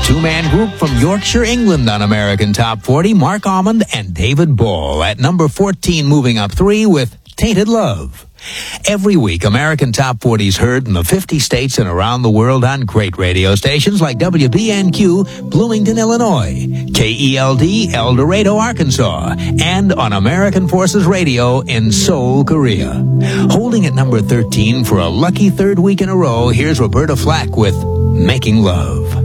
Two-man group from Yorkshire, England on American Top 40, Mark Almond and David Ball. At number 14, moving up 3 with Tainted Love. Every week, American Top 40 is heard in the 50 states and around the world on great radio stations like WBNQ, Bloomington, Illinois, KELD, El Dorado, Arkansas, and on American Forces Radio in Seoul, Korea. Holding at number 13 for a lucky third week in a row, here's Roberta Flack with Making Love.